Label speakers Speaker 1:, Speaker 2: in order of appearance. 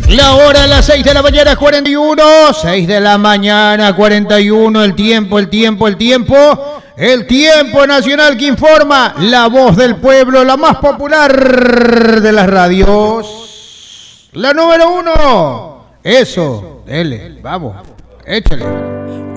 Speaker 1: La hora a las 6 de la mañana 41, 6 de la mañana 41, el tiempo nacional que informa, la voz del pueblo, la más popular de las radios, la número 1, eso, dele, vamos, échale.